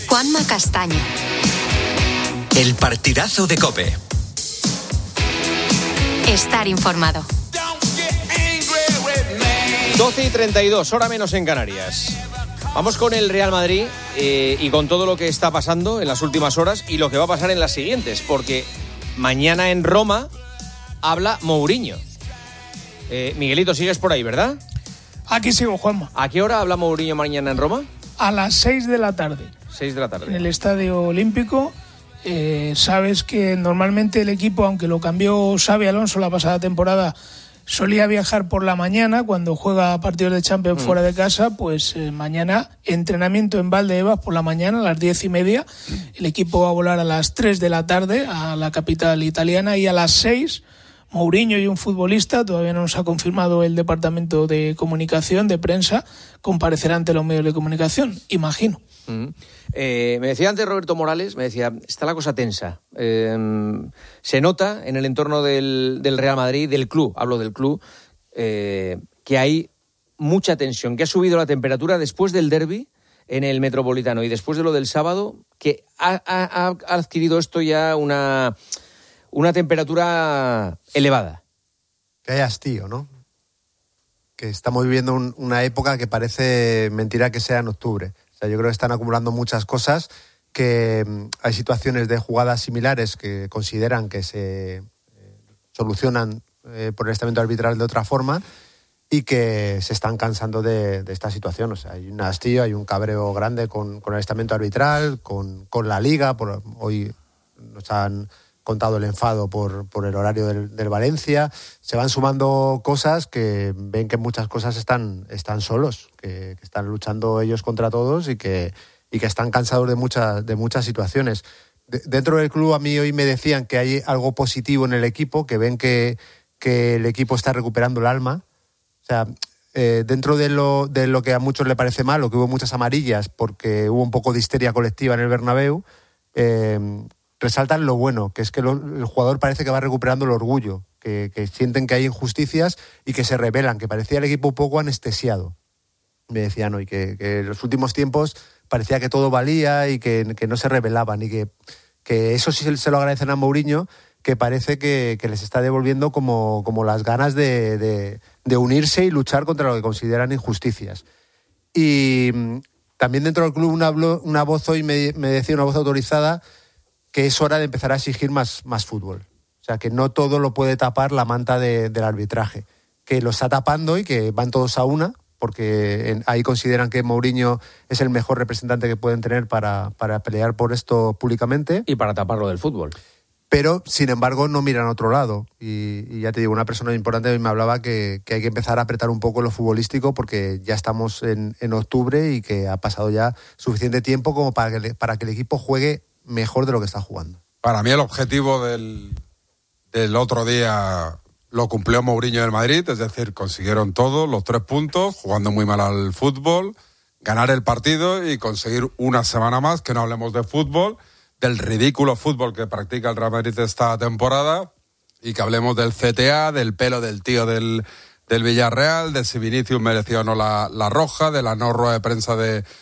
Juanma Castaño. El partidazo de COPE. Estar informado. 12:32, hora menos en Canarias. Vamos con el Real Madrid y con todo lo que está pasando en las últimas horas y lo que va a pasar en las siguientes, porque mañana en Roma habla Mourinho. Miguelito, sigues por ahí, ¿verdad? Aquí sigo, Juanma. ¿A qué hora habla Mourinho mañana en Roma? A las 6 de la tarde. 6 de la tarde. En el Estadio Olímpico. Sabes que normalmente el equipo, aunque lo cambió Xabi Alonso la pasada temporada, solía viajar por la mañana cuando juega partidos de Champions fuera de casa. Pues mañana entrenamiento en Valdebebas por la mañana a las 10:30. El equipo va a volar a las 3 de la tarde a la capital italiana y a las 6 Mourinho y un futbolista, todavía no nos ha confirmado el departamento de comunicación, de prensa, comparecerán ante los medios de comunicación, imagino. Me decía antes Roberto Morales, me decía, está la cosa tensa. Se nota en el entorno del Real Madrid, del club, hablo del club, que hay mucha tensión, que ha subido la temperatura después del derbi en el Metropolitano y después de lo del sábado, que ha adquirido esto ya una temperatura elevada. Que hay hastío, ¿no? Que estamos viviendo una época que parece mentira que sea en octubre. O sea, yo creo que están acumulando muchas cosas, que hay situaciones de jugadas similares que consideran que se solucionan por el estamento arbitral de otra forma y que se están cansando de esta situación. O sea, hay un hastío, hay un cabreo grande con el estamento arbitral, con la Liga. Hoy nos han contado el enfado por el horario del Valencia. Se van sumando cosas que ven que muchas cosas están solos, que están luchando ellos contra todos y que están cansados de muchas situaciones. Dentro del club a mí hoy me decían que hay algo positivo en el equipo, que ven que el equipo está recuperando el alma. O sea, dentro de lo que a muchos le parece malo, que hubo muchas amarillas porque hubo un poco de histeria colectiva en el Bernabéu, resaltan lo bueno, que es que el jugador parece que va recuperando el orgullo, que sienten que hay injusticias y que se rebelan, que parecía el equipo un poco anestesiado. Me decían hoy que en los últimos tiempos parecía que todo valía y que no se rebelaban, y que eso sí se lo agradecen a Mourinho, que parece que les está devolviendo como las ganas de unirse y luchar contra lo que consideran injusticias. Y también dentro del club una voz hoy me decía, una voz autorizada, que es hora de empezar a exigir más fútbol. O sea, que no todo lo puede tapar la manta del arbitraje, que lo está tapando y que van todos a una, porque ahí consideran que Mourinho es el mejor representante que pueden tener para pelear por esto públicamente. Y para taparlo del fútbol. Pero, sin embargo, no miran a otro lado. Y ya te digo, una persona importante hoy me hablaba que hay que empezar a apretar un poco lo futbolístico, porque ya estamos en octubre y que ha pasado ya suficiente tiempo como para que el equipo juegue mejor de lo que está jugando. Para mí el objetivo del otro día lo cumplió Mourinho del Madrid, es decir, consiguieron todo, los 3 puntos, jugando muy mal al fútbol, ganar el partido y conseguir una semana más, que no hablemos de fútbol, del ridículo fútbol que practica el Real Madrid esta temporada, y que hablemos del CTA, del pelo del tío del Villarreal, de si Vinicius mereció o no la roja, de la no rueda de prensa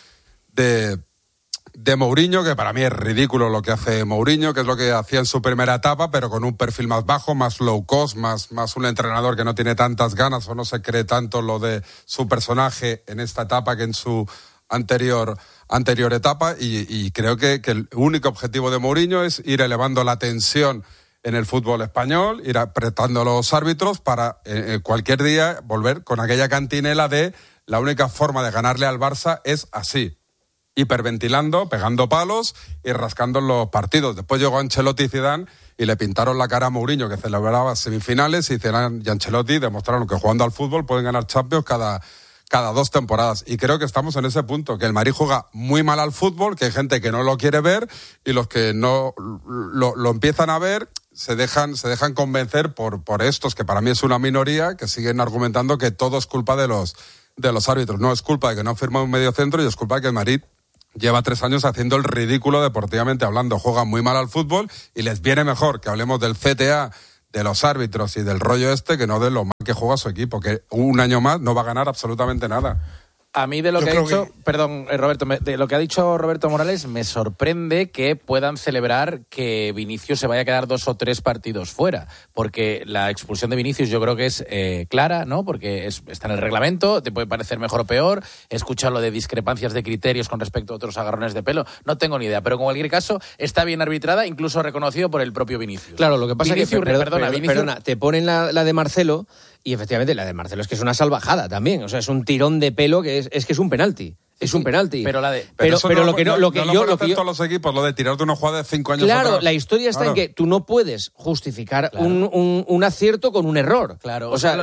de Mourinho, que para mí es ridículo lo que hace Mourinho, que es lo que hacía en su primera etapa, pero con un perfil más bajo, más low cost, más un entrenador que no tiene tantas ganas o no se cree tanto lo de su personaje en esta etapa que en su anterior etapa, y creo que el único objetivo de Mourinho es ir elevando la tensión en el fútbol español, ir apretando a los árbitros para cualquier día volver con aquella cantinela de la única forma de ganarle al Barça es así, hiperventilando, pegando palos y rascando en los partidos. Después llegó Ancelotti y Zidane y le pintaron la cara a Mourinho, que celebraba semifinales, y Zidane y Ancelotti demostraron que jugando al fútbol pueden ganar Champions cada 2 temporadas. Y creo que estamos en ese punto, que el Madrid juega muy mal al fútbol, que hay gente que no lo quiere ver, y los que no lo empiezan a ver se dejan convencer por estos, que para mí es una minoría, que siguen argumentando que todo es culpa de los árbitros. No, es culpa de que no ha firmado un mediocentro, y es culpa de que el Madrid lleva 3 años haciendo el ridículo deportivamente hablando. Juegan muy mal al fútbol y les viene mejor que hablemos del CTA, de los árbitros y del rollo que no de lo mal que juega su equipo, que un año más no va a ganar absolutamente nada. A mí de lo que ha dicho, perdón, Roberto, de lo que ha dicho Roberto Morales, me sorprende que puedan celebrar que Vinicius se vaya a quedar 2 o 3 partidos fuera, porque la expulsión de Vinicius yo creo que es clara, ¿no? Porque está en el reglamento, te puede parecer mejor o peor, he escuchado lo de discrepancias de criterios con respecto a otros agarrones de pelo, no tengo ni idea, pero en cualquier caso está bien arbitrada, incluso reconocido por el propio Vinicius. Claro, lo que pasa Vinicius, es que, perdona, te ponen la de Marcelo. Y efectivamente, la de Marcelo es que es una salvajada también. O sea, es un tirón de pelo que es un penalti. Es un penalti. Pero la de... Pero lo que yo todos los equipos, lo de tirar de una jugada de 5 años Claro, atrás. la historia está en que tú no puedes justificar un acierto con un error. Claro. O sea,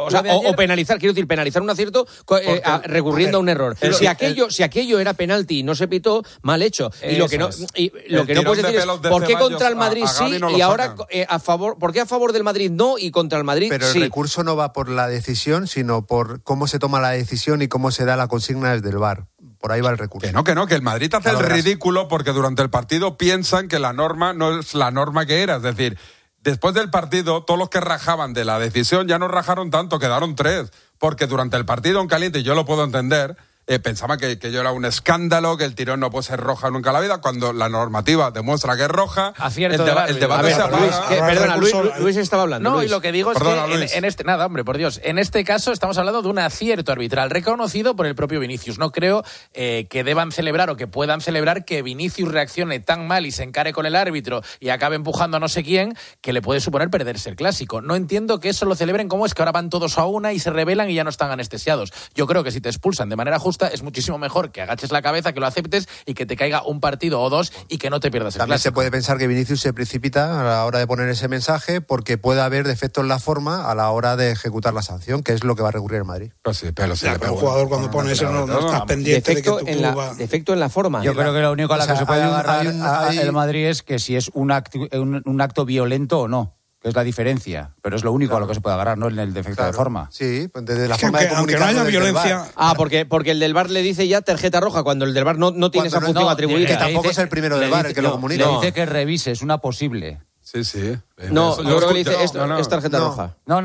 o penalizar, quiero decir, penalizar un acierto recurriendo a un error. Si aquello era penalti y no se pitó, mal hecho. Y lo que no puedes decir es ¿por qué contra el Madrid sí y ahora a favor? ¿Por qué a favor del Madrid no y contra el Madrid sí? Pero el recurso no va por la decisión, sino por cómo se toma la decisión y cómo se da la consigna desde el VAR. Por ahí va el recurso. Que el Madrid hace el ridículo porque durante el partido piensan que la norma no es la norma que era. Es decir, después del partido, todos los que rajaban de la decisión ya no rajaron tanto, quedaron 3. Porque durante el partido en caliente, yo lo puedo entender, pensaba que yo era un escándalo, que el tirón no puede ser roja nunca en la vida, cuando la normativa demuestra que es roja. Acierto el debate se apaga. Luis estaba hablando. No, Luis. y lo que digo es Perdona, que en este... Nada, hombre, por Dios. En este caso estamos hablando de un acierto arbitral reconocido por el propio Vinicius. No creo que deban celebrar o que puedan celebrar que Vinicius reaccione tan mal y se encare con el árbitro y acabe empujando a no sé quién, que le puede suponer perderse el clásico. No entiendo que eso lo celebren como es que ahora van todos a una y se rebelan y ya no están anestesiados. Yo creo que si te expulsan de manera justa es muchísimo mejor que agaches la cabeza, que lo aceptes y que te caiga un partido o 2 y que no te pierdas el También clásico. se puede pensar que Vinicius se precipita a la hora de poner ese mensaje porque puede haber defectos en la forma a la hora de ejecutar la sanción, que es lo que va a recurrir el Madrid. Pero un jugador cuando pone eso no estás pendiente defecto de que defecto en la forma. Yo creo que lo único a la que se puede agarrar el Madrid es que si es un acto violento o no. Que es la diferencia, pero es lo único a lo que se puede agarrar, no en el defecto de forma. Sí, desde la es que forma de comunicar. Aunque no haya violencia... Porque el del VAR le dice ya tarjeta roja, cuando el del VAR no tiene esa función atribuida. Que tampoco es el primero del VAR el que lo comunica. Le dice que revise, es una posible. Sí. No, yo creo que le dice es tarjeta roja. No.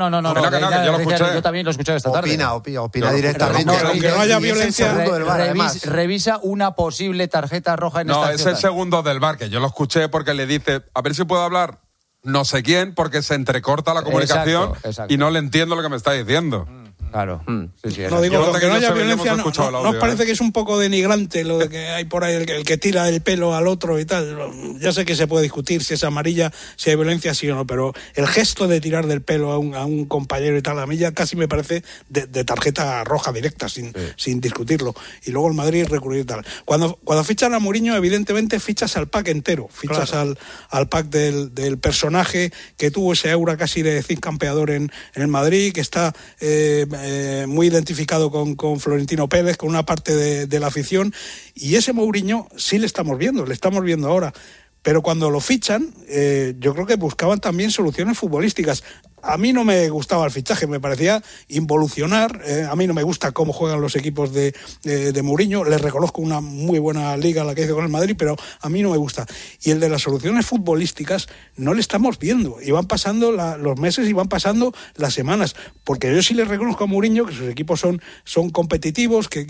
Yo también lo he escuchado esta tarde. Opina directamente. Aunque no haya violencia... Revisa una posible tarjeta roja en esta acción. No, es el segundo del VAR, que yo lo escuché porque le dice, a ver si puedo hablar no sé quién, porque se entrecorta la comunicación y no le entiendo lo que me está diciendo. Claro. Sí, no digo, aunque no haya violencia, ¿no os parece que es un poco denigrante lo de que hay por ahí, el que tira el pelo al otro y tal? Ya sé que se puede discutir si es amarilla, si hay violencia, sí o no, pero el gesto de tirar del pelo a un compañero y tal, a mí ya casi me parece de tarjeta roja directa, sin discutirlo. Y luego el Madrid recurrir y tal. Cuando fichan a Mourinho, evidentemente fichas al pack entero, fichas al pack del personaje que tuvo ese aura casi de zinc campeador en el Madrid, que está... muy identificado con Florentino Pérez, con una parte de la afición, y ese Mourinho sí le estamos viendo ahora, pero cuando lo fichan yo creo que buscaban también soluciones futbolísticas. A mí no me gustaba el fichaje, me parecía involucionar. A mí no me gusta cómo juegan los equipos de Mourinho. Les reconozco una muy buena liga la que hizo con el Madrid, pero a mí no me gusta. Y el de las soluciones futbolísticas no le estamos viendo. Y van pasando los meses y van pasando las semanas. Porque yo sí les reconozco a Mourinho que sus equipos son competitivos, que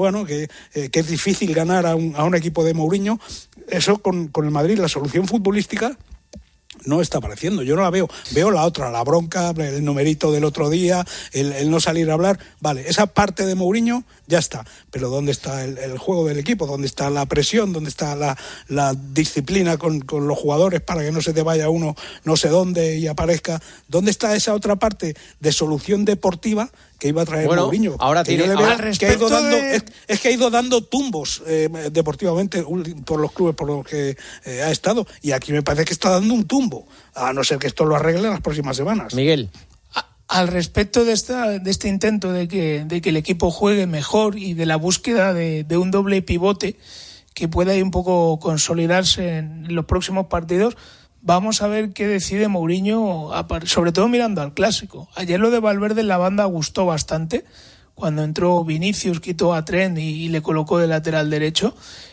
es difícil ganar a un equipo de Mourinho. Eso con el Madrid, la solución futbolística no está apareciendo, yo no la veo. Veo la otra, la bronca, el numerito del otro día, el no salir a hablar. Vale, esa parte de Mourinho ya está, pero ¿dónde está el juego del equipo? ¿Dónde está la presión? ¿Dónde está la disciplina con los jugadores para que no se te vaya uno no sé dónde y aparezca? ¿Dónde está esa otra parte de solución deportiva que iba a traer Mourinho? Ahora que tiene... que ha ido dando tumbos deportivamente por los clubes por los que ha estado, y aquí me parece que está dando un tumbo, a no ser que esto lo arregle en las próximas semanas. Miguel. Al respecto de este intento de que el equipo juegue mejor y de la búsqueda de un doble pivote que pueda ir un poco consolidarse en los próximos partidos, vamos a ver qué decide Mourinho, sobre todo mirando al clásico. Ayer lo de Valverde en la banda gustó bastante, cuando entró Vinicius, quitó a Trent y le colocó de lateral derecho.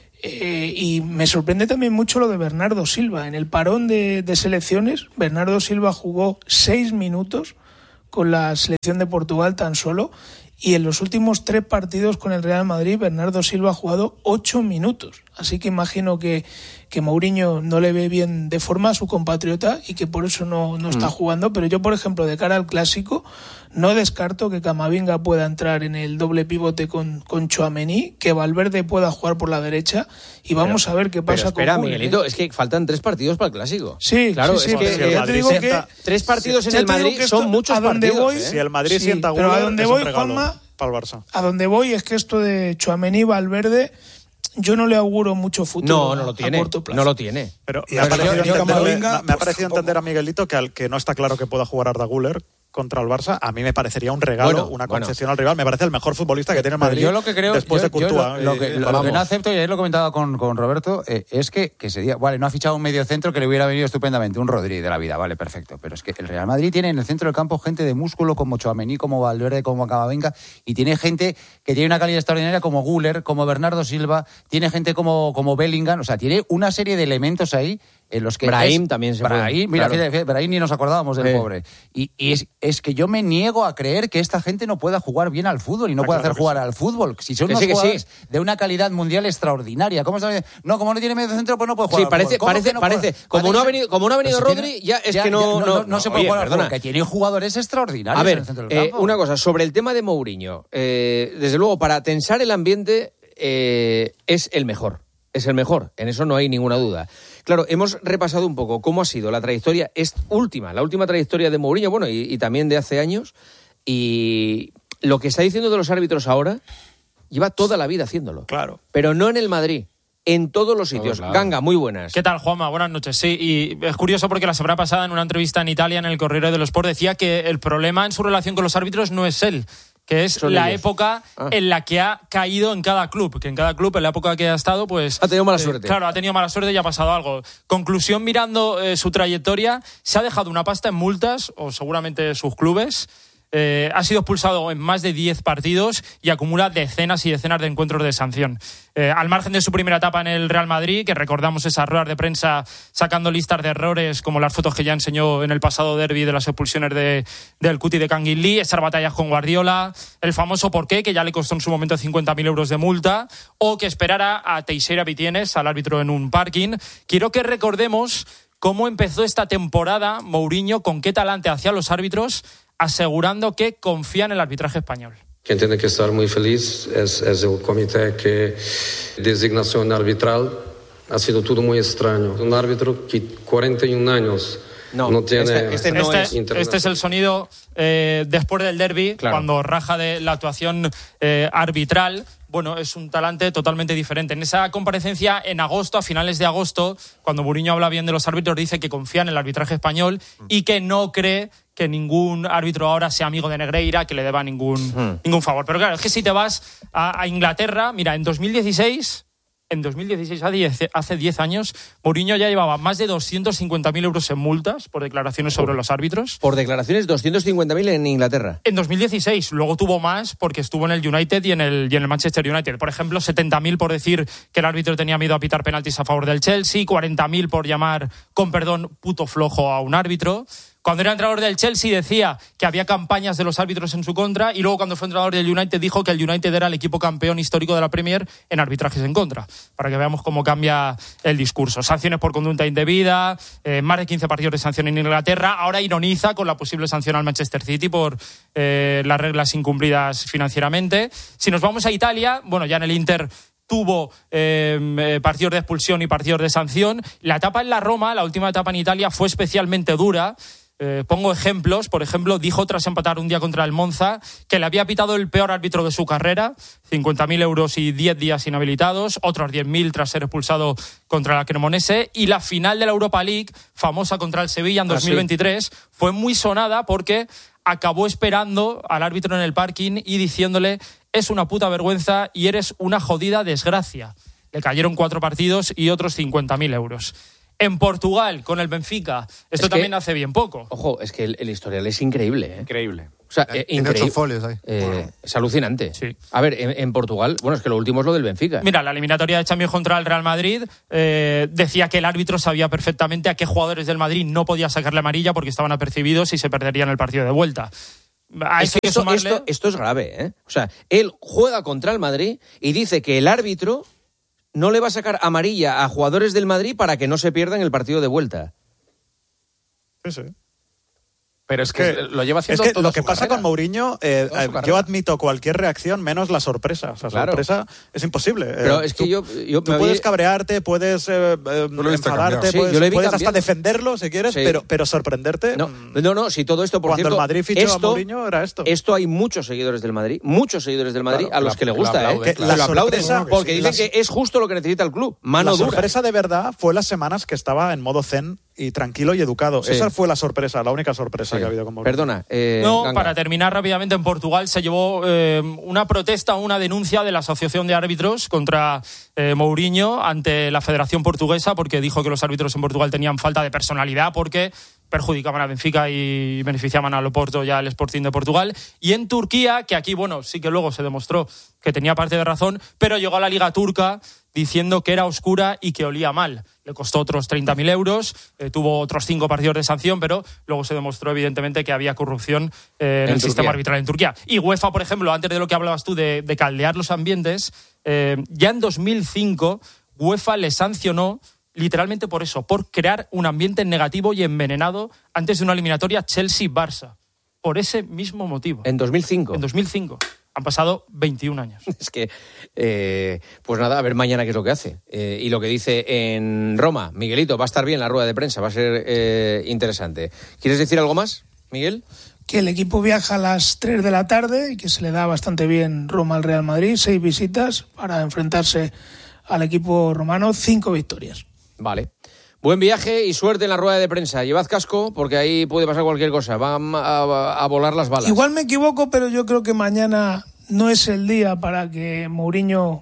Y me sorprende también mucho lo de Bernardo Silva. En el parón de selecciones, Bernardo Silva jugó 6 minutos con la selección de Portugal tan solo, y en los últimos 3 partidos con el Real Madrid Bernardo Silva ha jugado 8 minutos. Así que imagino que Mourinho no le ve bien de forma a su compatriota y que por eso no está jugando. Pero yo, por ejemplo, de cara al Clásico, no descarto que Camavinga pueda entrar en el doble pivote con Tchouaméni, que Valverde pueda jugar por la derecha y vamos a ver qué pasa con Güler. Miguelito, es que faltan 3 partidos para el Clásico. Sí, claro, sí, es que ya te digo que 3 partidos en el Madrid son muchos partidos. Si el Madrid sienta Güler, pero a donde voy, Juanma, para el Barça. A donde voy es que esto de Tchouaméni, Valverde, yo no le auguro mucho futuro. No lo tiene. A corto plazo. No lo tiene. Pero me ha parecido entender a Miguelito que al que no está claro que pueda jugar Arda Güler contra el Barça, a mí me parecería un regalo, una concesión al rival. Me parece el mejor futbolista que tiene el Madrid. Yo lo que creo, después de Courtois. Lo que no acepto, y ayer lo comentaba con Roberto, es que se diga, vale, no ha fichado un mediocentro que le hubiera venido estupendamente, un Rodri de la vida, vale, perfecto. Pero es que el Real Madrid tiene en el centro del campo gente de músculo como Tchouaméni, como Valverde, como Camavinga, y tiene gente que tiene una calidad extraordinaria como Güler, como Bernardo Silva, tiene gente como Bellingham, o sea, tiene una serie de elementos ahí en los que Brahim también se Brahim, puede. mira, claro. Brahim ni nos acordábamos del pobre. Y es que yo me niego a creer que esta gente no pueda jugar bien al fútbol y no pueda hacer jugar al fútbol. Si son unos jugadores de una calidad mundial extraordinaria. ¿Cómo como no tiene medio centro, pues no puede jugar. Sí, parece. Como no ha venido Rodri, ya es que no se puede jugar al fútbol, que tiene jugadores extraordinarios a ver, en el centro del campo. Una cosa, sobre el tema de Mourinho. Desde luego, para tensar el ambiente es el mejor. Es el mejor, en eso no hay ninguna duda. Claro, hemos repasado un poco cómo ha sido la trayectoria la última trayectoria de Mourinho, bueno, y también de hace años, y lo que está diciendo de los árbitros ahora, lleva toda la vida haciéndolo. Claro. Pero no en el Madrid, en todos los sitios. Claro. Ganga, muy buenas. ¿Qué tal, Juanma? Buenas noches. Sí, y es curioso porque la semana pasada en una entrevista en Italia, en el Corriere dello Sport, decía que el problema en su relación con los árbitros no es él, que es la época en la que ha caído en cada club, que en cada club, en la época que ha estado, pues... Ha tenido mala suerte. Claro, ha tenido mala suerte y ha pasado algo. Conclusión, mirando su trayectoria, se ha dejado una pasta en multas, o seguramente sus clubes. Ha sido expulsado en más de 10 partidos y acumula decenas y decenas de encuentros de sanción. Al margen de su primera etapa en el Real Madrid, que recordamos esas ruedas de prensa sacando listas de errores, como las fotos que ya enseñó en el pasado derbi de las expulsiones del Cuti de Canguilí, esas batallas con Guardiola, el famoso porqué, que ya le costó en su momento 50.000 euros de multa, o que esperara a Teixeira Vitienes, al árbitro en un parking. Quiero que recordemos cómo empezó esta temporada Mourinho, con qué talante hacia los árbitros, asegurando que confía en el arbitraje español. Quien tiene que estar muy feliz es el comité que designación arbitral. Ha sido todo muy extraño. Un árbitro que 41 años no tiene... Este es el sonido después del derbi, claro, cuando raja de la actuación arbitral. Bueno, es un talante totalmente diferente. En esa comparecencia en agosto, a finales de agosto, cuando Mourinho habla bien de los árbitros, dice que confía en el arbitraje español y que no cree que ningún árbitro ahora sea amigo de Negreira, que le deba ningún favor. Pero claro, es que si te vas a Inglaterra, mira, en 2016, hace 10 años, Mourinho ya llevaba más de 250.000 euros en multas por declaraciones sobre los árbitros. Por declaraciones, 250.000 en Inglaterra. En 2016, luego tuvo más porque estuvo en el United y en el Manchester United. Por ejemplo, 70.000 por decir que el árbitro tenía miedo a pitar penaltis a favor del Chelsea, 40.000 por llamar, con perdón, puto flojo a un árbitro. Cuando era entrenador del Chelsea decía que había campañas de los árbitros en su contra, y luego cuando fue entrenador del United dijo que el United era el equipo campeón histórico de la Premier en arbitrajes en contra, para que veamos cómo cambia el discurso. Sanciones por conducta indebida, más de 15 partidos de sanción en Inglaterra. Ahora ironiza con la posible sanción al Manchester City por las reglas incumplidas financieramente. Si nos vamos a Italia, bueno, ya en el Inter tuvo partidos de expulsión y partidos de sanción. La etapa en la Roma, la última etapa en Italia, fue especialmente dura. Pongo ejemplos. Por ejemplo, dijo tras empatar un día contra el Monza que le había pitado el peor árbitro de su carrera, 50.000 euros y 10 días inhabilitados, otros 10.000 tras ser expulsado contra la Cremonese. Y la final de la Europa League, famosa contra el Sevilla en 2023, fue muy sonada porque acabó esperando al árbitro en el parking y diciéndole: es una puta vergüenza y eres una jodida desgracia. Le cayeron 4 partidos y otros 50.000 euros. En Portugal, con el Benfica, esto también hace bien poco. Ojo, es que el historial es increíble. Increíble. O sea, en 8 folios ahí. Es alucinante. Sí. A ver, en Portugal, bueno, es que lo último es lo del Benfica. Mira, la eliminatoria de Champions contra el Real Madrid decía que el árbitro sabía perfectamente a qué jugadores del Madrid no podía sacarle amarilla porque estaban apercibidos y se perderían el partido de vuelta. Esto es grave, ¿eh? O sea, él juega contra el Madrid y dice que el árbitro no le va a sacar amarilla a jugadores del Madrid para que no se pierdan el partido de vuelta. Sí. Pero es que lo lleva haciendo es que toda lo que su pasa carrera. con Mourinho, yo admito cualquier reacción menos la sorpresa. O sea, claro. Sorpresa es imposible. Pero es que tú puedes cabrearte, puedes enfadarte, sí, puedes hasta defenderlo si quieres, sí. pero sorprenderte. No, si todo esto, por cuando cierto, el Madrid fichó a Mourinho era esto. Esto hay muchos seguidores del Madrid Claro, a los que le gusta, que lo aplauden, sorpresa, porque dicen que es justo lo que necesita el club, mano la dura. sorpresa de verdad fue las semanas que estaba en modo zen y tranquilo y educado. Sí. Esa fue la sorpresa, la única sorpresa que ha habido con Mourinho. Perdona. No, para terminar rápidamente, en Portugal se llevó una protesta, una denuncia de la Asociación de Árbitros contra Mourinho ante la Federación Portuguesa, porque dijo que los árbitros en Portugal tenían falta de personalidad porque perjudicaban a Benfica y beneficiaban al Oporto y al Sporting de Portugal. Y en Turquía, que aquí, bueno, sí que luego se demostró que tenía parte de razón, pero llegó a la Liga Turca diciendo que era oscura y que olía mal. Le costó otros 30.000 euros, tuvo otros 5 partidos de sanción, pero luego se demostró evidentemente que había corrupción en el sistema arbitral en Turquía. Y UEFA, por ejemplo, antes de lo que hablabas tú de caldear los ambientes, ya en 2005 UEFA le sancionó literalmente por eso, por crear un ambiente negativo y envenenado antes de una eliminatoria Chelsea-Barça. Por ese mismo motivo. ¿En 2005? En 2005. Han pasado 21 años. Es que, pues nada, a ver mañana qué es lo que hace. Y lo que dice en Roma, Miguelito, va a estar bien la rueda de prensa, va a ser interesante. ¿Quieres decir algo más, Miguel? Que el equipo viaja a las 3 de la tarde y que se le da bastante bien Roma al Real Madrid, 6 visitas para enfrentarse al equipo romano, 5 victorias. Vale. Buen viaje y suerte en la rueda de prensa. Llevad casco porque ahí puede pasar cualquier cosa. Van a volar las balas. Igual me equivoco, pero yo creo que mañana no es el día para que Mourinho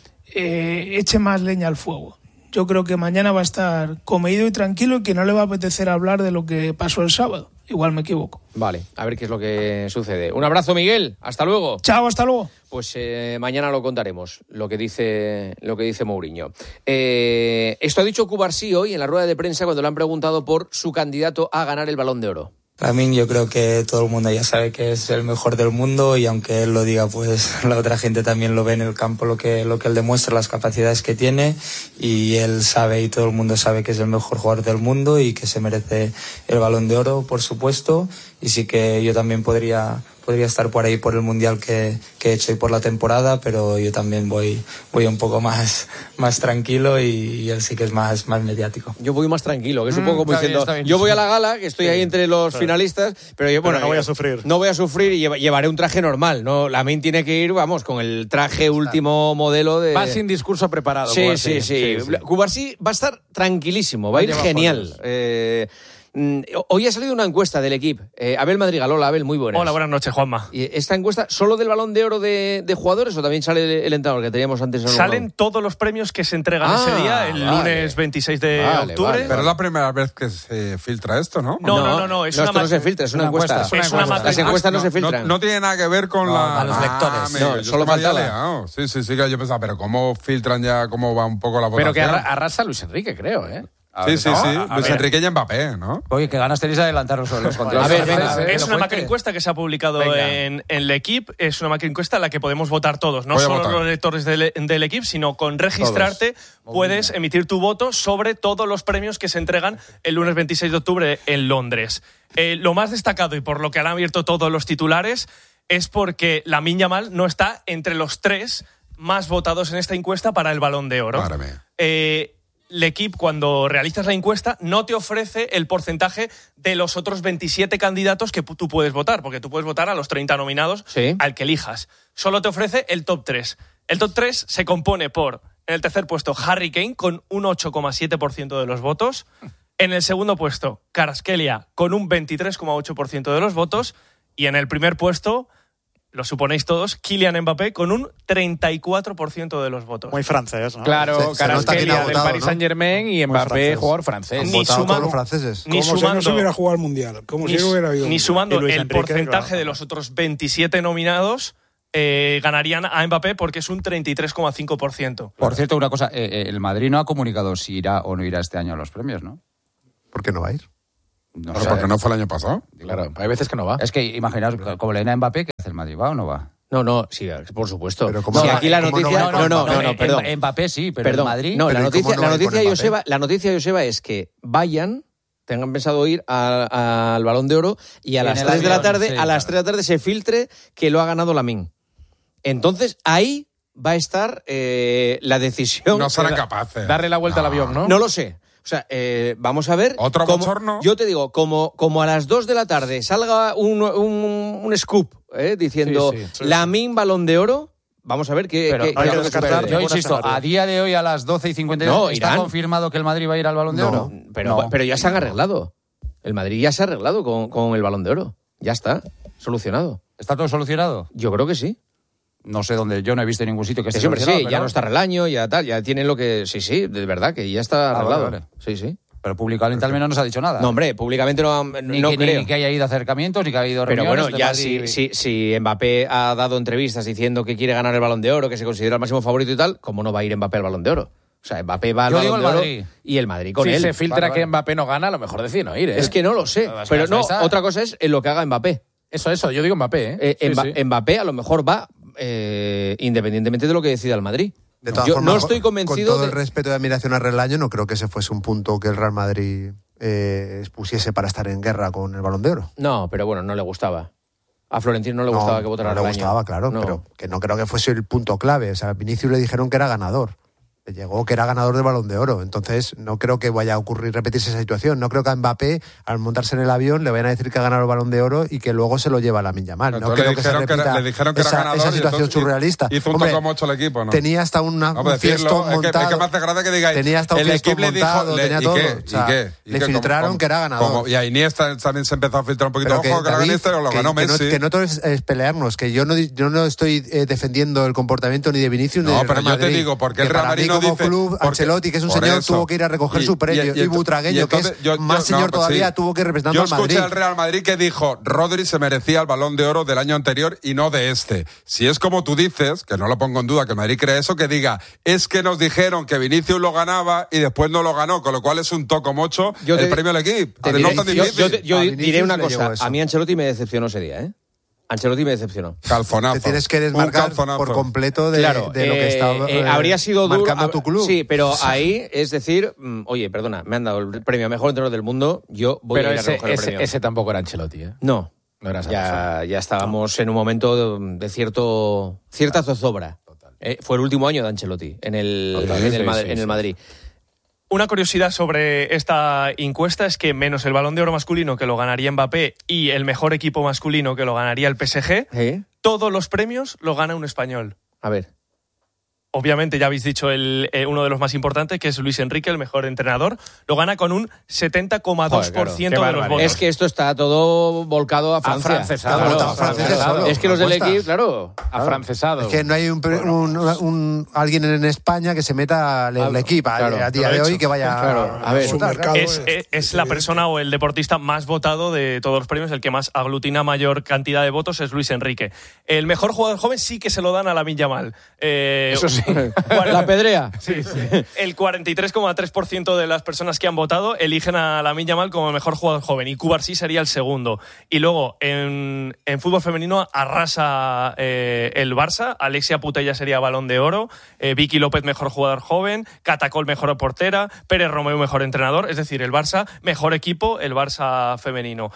eche más leña al fuego. Yo creo que mañana va a estar comedido y tranquilo y que no le va a apetecer hablar de lo que pasó el sábado. Igual me equivoco. Vale, a ver qué es lo que sucede. Un abrazo, Miguel. Hasta luego. Chao, hasta luego. Pues mañana lo contaremos, lo que dice Mourinho. Esto ha dicho Cubarsí hoy en la rueda de prensa cuando le han preguntado por su candidato a ganar el Balón de Oro. Lamine, yo creo que todo el mundo ya sabe que es el mejor del mundo y aunque él lo diga, pues la otra gente también lo ve en el campo, lo que él demuestra, las capacidades que tiene, y él sabe y todo el mundo sabe que es el mejor jugador del mundo y que se merece el Balón de Oro, por supuesto, y sí que yo también podría estar por ahí por el Mundial que he hecho y por la temporada, pero yo también voy un poco más tranquilo y él sí que es más mediático. Yo voy más tranquilo, que es un poco como diciendo, yo voy a la gala, que estoy ahí entre los finalistas, pero yo no voy a sufrir. No voy a sufrir y llevaré un traje normal, ¿no? Lamine tiene que ir, vamos, con el traje último modelo de... Va sin discurso preparado. Sí. Cubarsí va a estar tranquilísimo, va a ir genial. Hoy ha salido una encuesta del equipo. Abel Madrigal, hola Abel, muy buenas. Hola, buenas noches, Juanma. ¿Y esta encuesta solo del Balón de Oro de jugadores o también sale el entrenador que teníamos antes? Salen todos los premios que se entregan ese día, el lunes 26 de octubre. Vale. Pero es la primera vez que se filtra esto, ¿no? No. Esto no se filtra, es una encuesta. Las encuestas no se filtran. No tiene nada que ver con a los lectores. No, solo faltaba. Sí, que yo pensaba, pero ¿cómo filtran ya, cómo va un poco la votación? Pero que arrasa Luis Enrique, creo, ¿eh? Sí. Luis Enrique y Mbappé, ¿no? Oye, que ganas tenéis adelantar los controles. A ver, es una macro encuesta que se ha publicado en el equipo. Es una macro encuesta en la que podemos votar todos. No solo los lectores del equipo, sino con registrarte puedes emitir tu voto sobre todos los premios que se entregan el lunes 26 de octubre en Londres. Lo más destacado y por lo que han abierto todos los titulares es porque Lamine Yamal no está entre los 3 más votados en esta encuesta para el Balón de Oro. L'Equipe, cuando realizas la encuesta, no te ofrece el porcentaje de los otros 27 candidatos que tú puedes votar, porque tú puedes votar a los 30 nominados al que elijas. Solo te ofrece el top 3. El top 3 se compone por, en el tercer puesto, Harry Kane, con un 8,7% de los votos. En el segundo puesto, Kvaratskhelia, con un 23,8% de los votos. Y en el primer puesto, lo suponéis todos, Kylian Mbappé con un 34% de los votos. Muy francés, ¿no? Claro, Kvaratskhelia del Paris Saint-Germain y Mbappé, jugador francés. Ni todos los franceses. Como si no se hubiera jugado al Mundial. Ni sumando el porcentaje de los otros 27 nominados, ganarían a Mbappé porque es un 33,5%. Por cierto, una cosa, el Madrid no ha comunicado si irá o no irá este año a los premios, ¿no? ¿Por qué no va a ir? No, porque no fue el año pasado. Claro, hay veces que no va. Es que imaginaos, como le den a Mbappé, ¿qué hace el Madrid? ¿Va o no va? No, sí, por supuesto. Pero ¿cómo si no, aquí la noticia... no, perdón. Mbappé sí, pero Perdón. el Madrid... No, la noticia, Joseba, es que vayan, tengan pensado ir al Balón de Oro y a las 3 de la tarde, a las 3 de la tarde se filtre que lo ha ganado Lamine. Entonces, ahí va a estar la decisión... No serán capaces. Darle la vuelta al avión, ¿no? No lo sé. O sea, vamos a ver... ¿Otro bochorno? Yo te digo, como a las 2 de la tarde salga un scoop diciendo Lamine Balón de Oro, vamos a ver qué... Yo insisto, a día de hoy a las 12:52 ¿está confirmado que el Madrid va a ir al Balón de Oro? Pero ya se han arreglado. El Madrid ya se ha arreglado con el Balón de Oro. Ya está, solucionado. ¿Está todo solucionado? Yo creo que sí. No sé dónde, yo no he visto en ningún sitio que esté Hombre, solucionado. sí, ya no está Relaño, ya tal, ya tienen lo que... Sí, de verdad, que ya está arreglado. Vale. Sí. Pero públicamente al menos no se ha dicho nada. No, hombre, públicamente no creo. Ni que haya ido acercamientos, ni que haya ido reuniones. Pero bueno, ya si Mbappé ha dado entrevistas diciendo que quiere ganar el Balón de Oro, que se considera el máximo favorito y tal, ¿cómo no va a ir Mbappé al Balón de Oro? O sea, Mbappé va al Balón de Oro y el Madrid con él. Si se filtra que Mbappé no gana, a lo mejor decide no ir, ¿eh? Es que no lo sé. Pero no, otra cosa es lo que haga Mbappé. Eso, yo digo Mbappé, ¿eh? Mbappé a lo mejor va independientemente de lo que decida el Madrid. De todas formas, no estoy convencido. Con todo el respeto y admiración a Relaño, no creo que ese fuese un punto que el Real Madrid expusiese para estar en guerra con el Balón de Oro. No, pero bueno, no le gustaba. A Florentino no le gustaba que votara a Relaño. No le gustaba, claro, pero que no creo que fuese el punto clave. O sea, a Vinicius le dijeron que era ganador. Llegó que era ganador del Balón de Oro. Entonces, no creo que vaya a repetirse esa situación. No creo que a Mbappé, al montarse en el avión, le vayan a decir que ha ganado el Balón de Oro y que luego se lo lleva a Lamine Yamal. No creo que se repita le dijeron que era ganador, esa situación surrealista. Hizo un toco mocho al equipo, ¿no? Tenía hasta un fiestón montado. Es que me hace gracia que digáis. Tenía hasta un fiestón montado, tenía todo. Le filtraron que era ganador. Y a Iniesta también se empezó a filtrar un poquito. Ojo, que era Iniesta o lo ganó Messi. Que no todo es pelearnos. Que yo no estoy defendiendo el comportamiento ni de Vinicius ni de Real Madrid. No, pero yo te digo, porque el Real Madrid no dice... Ancelotti, que es un señor, tuvo que ir a recoger su premio. Y Butragueño, que es más señor todavía, tuvo que ir representando al Madrid. Yo escuché al Real Madrid que dijo Rodri se merecía el Balón de Oro del año anterior y no de este. Si es como tú dices, que no lo pongo en duda, que el Madrid cree eso, que diga, es que nos dijeron que Vinicius lo ganaba y después no lo ganó, con lo cual es un toco mocho el premio al equipo. Yo diré una cosa, a mí Ancelotti me decepcionó ese día, ¿eh? Ancelotti me decepcionó. Calzonazo. Te tienes que desmarcar por completo de lo que está habría sido marcando tu club. Sí, pero ahí es decir, oye, perdona, me han dado el premio a mejor entrenador del mundo, yo voy a ir a recoger el premio. Ese tampoco era Ancelotti, ¿eh? No era esa ya estábamos en un momento de cierta zozobra. Fue el último año de Ancelotti en el Madrid. Una curiosidad sobre esta encuesta es que menos el Balón de Oro masculino que lo ganaría Mbappé y el mejor equipo masculino que lo ganaría el PSG, todos los premios lo gana un español. A ver. Obviamente ya habéis dicho uno de los más importantes, que es Luis Enrique, el mejor entrenador. Lo gana con un 70,2% de los votos. Es que esto está todo volcado a Francia. Afrancesado. Es que los del equipo, claro, afrancesado. Es que no hay alguien en España que se meta al equipo a día de hoy que vaya a ver. Es la persona o el deportista más votado de todos los premios, el que más aglutina mayor cantidad de votos es Luis Enrique. El mejor jugador joven sí que se lo dan a Lamine Yamal. Eso sí. La pedrea. Sí. El 43,3% de las personas que han votado eligen a Lamine Yamal como el mejor jugador joven y Cubarsí sería el segundo. Y luego en fútbol femenino arrasa el Barça. Alexia Putellas sería Balón de Oro, Vicky López mejor jugador joven, Catacol mejor portera, Pérez Romeu mejor entrenador. Es decir, el Barça mejor equipo, el Barça femenino.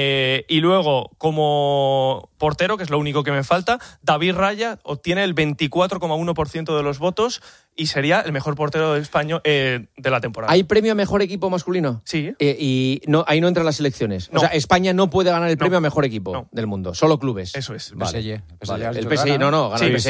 Y luego como portero, que es lo único que me falta, David Raya obtiene el 24,1% de los votos y sería el mejor portero de España de la temporada. ¿Hay premio a mejor equipo masculino? Sí. Y no, ahí no entran las selecciones. No. O sea, España no puede ganar el premio a mejor equipo del mundo, solo clubes. Eso es. Vale. El PSG, gana el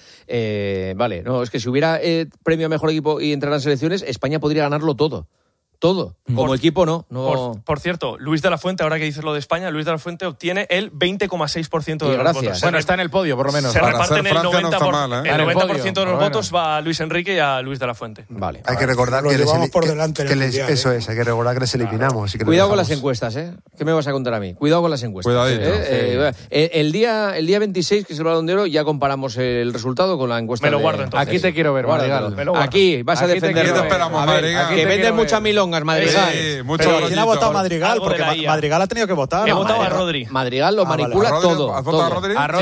PSG. Vale, no, es que si hubiera premio a mejor equipo y entraran selecciones, España podría ganarlo todo. Como equipo no. Por cierto, Luis de la Fuente, ahora que dices lo de España, Luis de la Fuente obtiene el 20,6% de los votos. Bueno, está en el podio, por lo menos. Se reparten el 90%, de los votos va a Luis Enrique y a Luis de la Fuente. Vale. Hay que recordar que llevamos por delante eso es, hay que recordar que les eliminamos. Cuidado con las encuestas, ¿eh? ¿Qué me vas a contar a mí? Cuidado con las encuestas. Cuidadito. El día 26, que es el Balón de Oro, ya comparamos el resultado con la encuesta. Me lo guardo entonces. Aquí te quiero ver, Madrigal. Aquí vas a defender. Aquí te esperamos, Madrigal. Que vendes mucha milonga. milongas, Madrigal. Sí, mucho Pero ¿quién ha rollito. votado Madrigal? Algo de Porque la IA. Madrigal ha tenido que votar. He ¿no? votado a Rodri. Madrigal lo manipula ¿A Rodri? todo. ¿Has votado a todo. Rodri?